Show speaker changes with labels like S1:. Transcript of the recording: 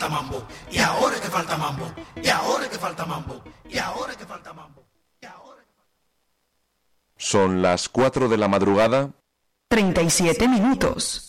S1: falta mambo, y ahora es que falta mambo, y ahora es que falta mambo, y ahora es que falta mambo, y ahora...
S2: Son las 4 de la madrugada.
S3: 37 minutos.